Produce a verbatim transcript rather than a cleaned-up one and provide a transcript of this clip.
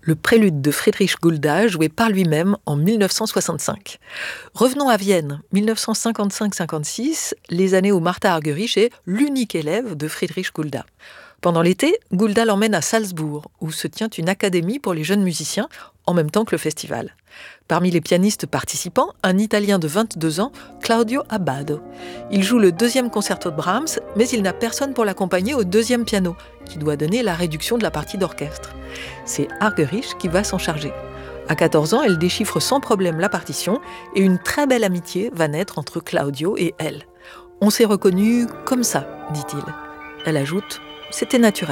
le prélude de Friedrich Gulda, joué par lui-même en mille neuf cent soixante-cinq. Revenons à Vienne, mille neuf cent cinquante-cinq cinquante-six, les années où Martha Argerich est l'unique élève de Friedrich Gulda. Pendant l'été, Gulda l'emmène à Salzbourg, où se tient une académie pour les jeunes musiciens, en même temps que le festival. Parmi les pianistes participants, un Italien de vingt-deux ans, Claudio Abbado. Il joue le deuxième concerto de Brahms, mais il n'a personne pour l'accompagner au deuxième piano, qui doit donner la réduction de la partie d'orchestre. C'est Argerich qui va s'en charger. À quatorze ans, elle déchiffre sans problème la partition, et une très belle amitié va naître entre Claudio et elle. « On s'est reconnus comme ça », dit-il. Elle ajoute « C'était naturel ».